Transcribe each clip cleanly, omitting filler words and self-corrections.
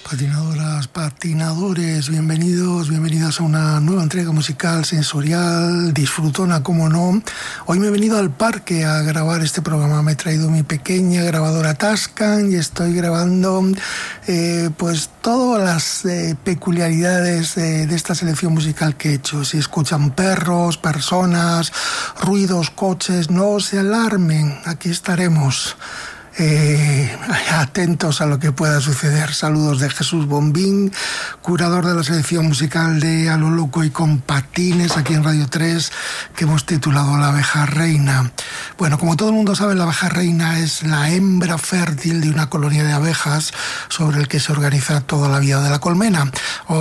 Patinadoras, patinadores, bienvenidas a una nueva entrega musical, sensorial, disfrutona, como no. Hoy me he venido al parque a grabar este programa. Me he traído mi pequeña grabadora Tascam y estoy grabando pues todas las peculiaridades de esta selección musical que he hecho. Si escuchan perros, personas, ruidos, coches, no se alarmen, aquí estaremos. Atentos a lo que pueda suceder. Saludos de Jesús Bombín, curador de la selección musical de A lo Loco y con Patines, aquí en Radio 3, que hemos titulado La abeja reina. Bueno, como todo el mundo sabe, la abeja reina es la hembra fértil de una colonia de abejas sobre el que se organiza toda la vida de la colmena.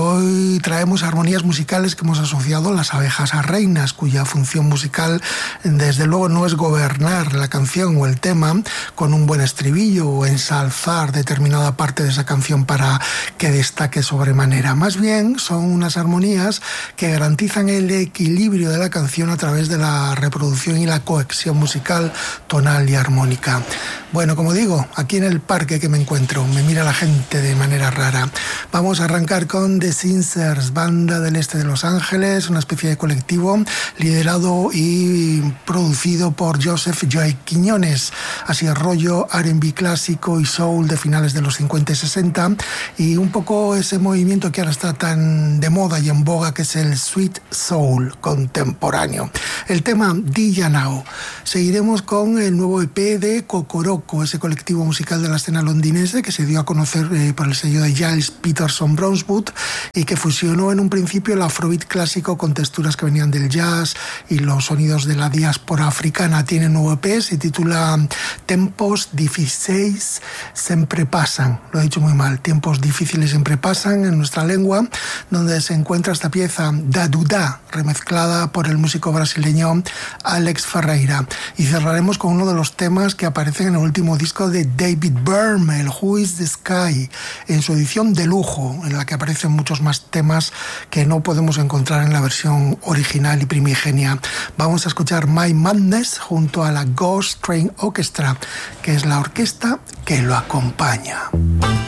Hoy traemos armonías musicales que hemos asociado a las abejas a reinas, cuya función musical desde luego no es gobernar la canción o el tema con un buen estribillo o ensalzar determinada parte de esa canción para que destaque sobremanera. Más bien son unas armonías que garantizan el equilibrio de la canción a través de la reproducción y la cohesión musical, tonal y armónica. Bueno, como digo, aquí en el parque que me encuentro, me mira la gente de manera rara. Vamos a arrancar con The Sincers, banda del este de Los Ángeles, una especie de colectivo liderado y producido por Joseph Joy Quiñones, así rollo R&B clásico y soul de finales de los 50 y 60, y un poco ese movimiento que ahora está tan de moda y en boga, que es el sweet soul contemporáneo. El tema Dilla Now. Seguiremos con el nuevo EP de Cocoroco, ese colectivo musical de la escena londinense que se dio a conocer por el sello de Giles Peterson Brownswood y que fusionó en un principio el afrobeat clásico con texturas que venían del jazz y los sonidos de la diáspora africana. Tiene un nuevo EP, se titula Tempos difíciles siempre pasan. Lo he dicho muy mal. Tiempos difíciles siempre pasan en nuestra lengua, donde se encuentra esta pieza Da Dudá, remezclada por el músico brasileño Alex Ferreira. Y cerraremos con uno de los temas que aparecen en el último disco de David Byrne, el Who is the Sky, en su edición de lujo, en la que aparecen muchos más temas que no podemos encontrar en la versión original y primigenia. Vamos a escuchar My Madness junto a la Ghost Train Orchestra, que es la orquesta que lo acompaña.